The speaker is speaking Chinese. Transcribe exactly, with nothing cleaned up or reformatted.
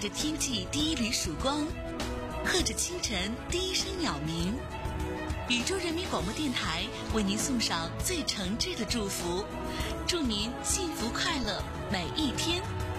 着天际第一缕曙光，和着清晨第一声鸟鸣。宇宙人民广播电台为您送上最诚挚的祝福，祝您幸福快乐每一天。